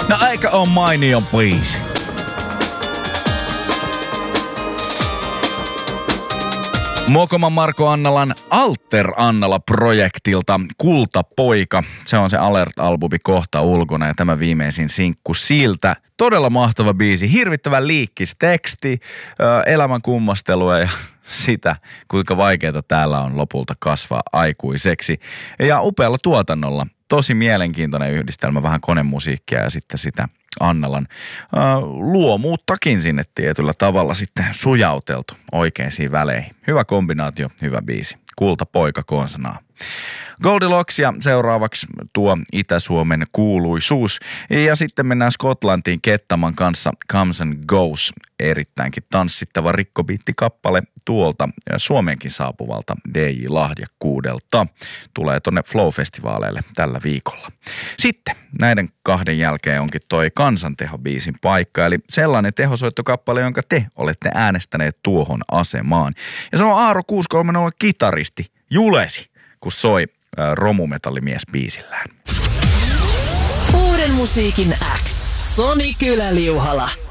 No aika on mainio biisi. Mokoman Marko Annalan Alter Annala-projektilta Kultapoika. Se on se Alert-albumi kohta ulkona ja tämä viimeisin sinkku siltä. Todella mahtava biisi, hirvittävän liikkis teksti, elämän kummastelua ja sitä, kuinka vaikeaa täällä on lopulta kasvaa aikuiseksi. Ja upealla tuotannolla. Tosi mielenkiintoinen yhdistelmä, vähän konemusiikkia ja sitten sitä Annalan luomuuttakin sinne tietyllä tavalla sitten sujauteltu oikeisiin väleihin. Hyvä kombinaatio, hyvä biisi. Kultapoika konsanaa. Goldilocks-ja seuraavaksi tuo Itä-Suomen kuuluisuus. Ja sitten mennään Skotlantiin Kettaman kanssa Comes and Goes. Erittäinkin tanssittava rikkobiittikappale tuolta Suomeenkin saapuvalta DJ Lahjakkuudelta. Tulee tonne Flow-festivaaleille tällä viikolla. Sitten näiden kahden jälkeen onkin toi Kansanteho-biisin paikka. Eli sellainen tehosoittokappale, jonka te olette äänestäneet tuohon asemaan. Ja se on Aaro 630 kitaristi Julesi, kun soi Romumetallimies biisillään. Uuden musiikin X. Soni Kylä-Liuhala.